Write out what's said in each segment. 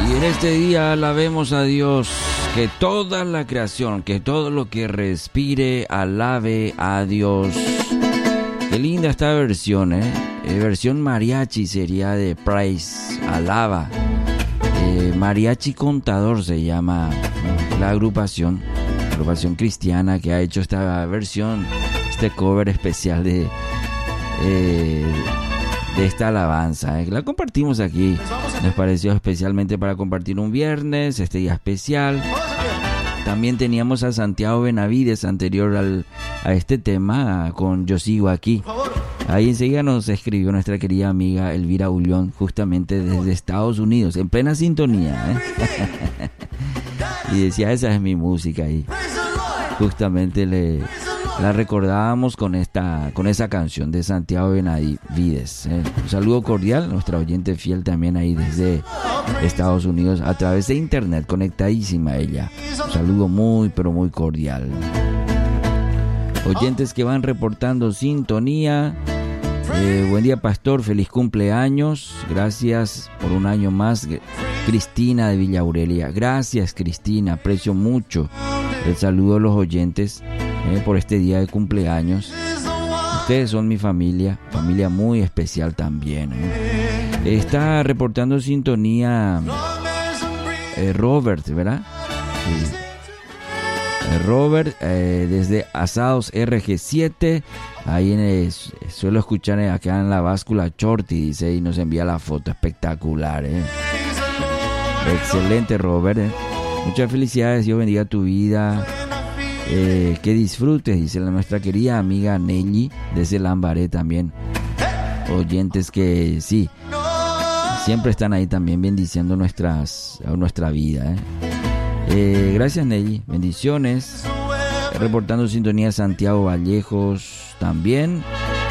Y en este día alabemos a Dios, que toda la creación, que todo lo que respire, alabe a Dios. Qué linda esta versión, versión mariachi sería de Praise, alaba. Mariachi Contador se llama la agrupación cristiana que ha hecho esta versión, este cover especial de esta alabanza. La compartimos aquí, nos pareció especialmente para compartir un viernes, este día especial. También teníamos a Santiago Benavides anterior a este tema con Yo Sigo Aquí. Ahí enseguida nos escribió nuestra querida amiga Elvira Ullón, justamente desde Estados Unidos, en plena sintonía, y decía, esa es mi música, y justamente la recordábamos con esa canción de Santiago Benavides. Un saludo cordial a nuestra oyente fiel también ahí desde Estados Unidos, a través de internet, conectadísima ella. Un saludo muy, pero muy cordial. Oyentes que van reportando sintonía. Buen día, pastor, feliz cumpleaños, gracias por un año más. Cristina de Villa Aurelia, gracias Cristina, aprecio mucho el saludo a los oyentes por este día de cumpleaños. Ustedes son mi familia muy especial también. Está reportando sintonía Robert, ¿verdad? Sí. Robert, desde Asados RG7, ahí suelo escuchar acá en la báscula Shorty, dice, y nos envía la foto espectacular. Excelente, Robert. Muchas felicidades, Dios bendiga tu vida, que disfrutes, dice nuestra querida amiga Nelly, desde Lambaré también. Oyentes que sí, siempre están ahí también bendiciendo nuestra vida. Gracias, Nelly, bendiciones. Reportando sintonía Santiago Vallejos también.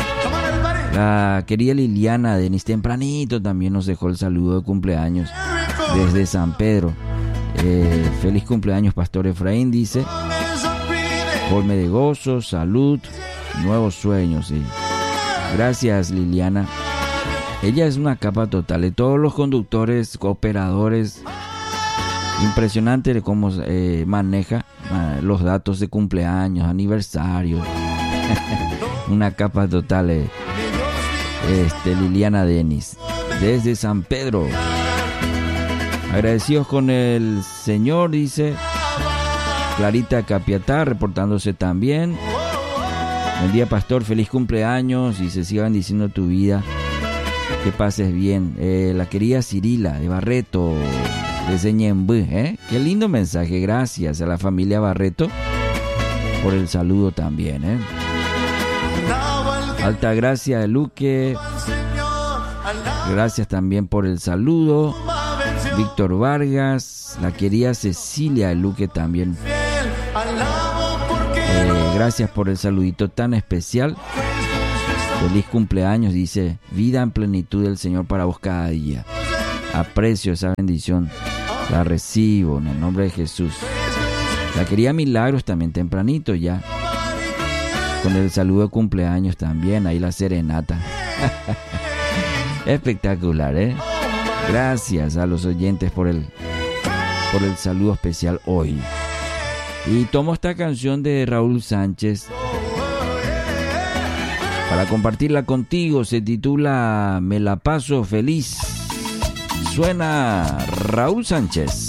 La querida Liliana Denis tempranito también nos dejó el saludo de cumpleaños desde San Pedro. Feliz cumpleaños, Pastor Efraín, dice. Colme de gozo, salud, nuevos sueños. Sí. Gracias, Liliana. Ella es una capa total de todos los conductores, operadores. Impresionante de cómo maneja los datos de cumpleaños, aniversarios. Una capa total. Liliana Denis, desde San Pedro. Agradecidos con el Señor, dice Clarita Capiatá, reportándose también. Buen día, pastor, feliz cumpleaños y se siga bendiciendo tu vida. Que pases bien. La querida Cirila de Barreto, desde Ñemby, Qué lindo mensaje, gracias a la familia Barreto por el saludo también, Alta Gracia de Luque, gracias también por el saludo. Víctor Vargas, la querida Cecilia de Luque también, gracias por el saludito tan especial. Feliz cumpleaños, dice, vida en plenitud del Señor para vos cada día. Aprecio esa bendición, la recibo en el nombre de Jesús. La querida Milagros también tempranito ya, con el saludo de cumpleaños también, ahí la serenata. Espectacular, Gracias a los oyentes por el saludo especial hoy. Y tomo esta canción de Raúl Sánchez para compartirla contigo. Se titula Me la paso feliz. Suena Raúl Sánchez.